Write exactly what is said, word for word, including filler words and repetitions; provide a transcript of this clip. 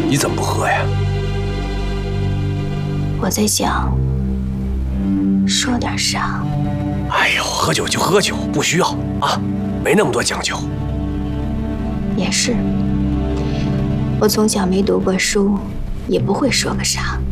你怎么不喝呀？ 我在想说点啥。 哎呦，喝酒就喝酒，不需要啊，没那么多讲究。 也是，我从小没读过书，也不会说个啥。